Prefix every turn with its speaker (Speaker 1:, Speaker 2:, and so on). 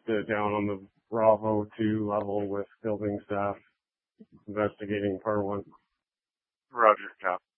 Speaker 1: down on the Bravo 2 level with building staff investigating part 1.
Speaker 2: Roger, Cap.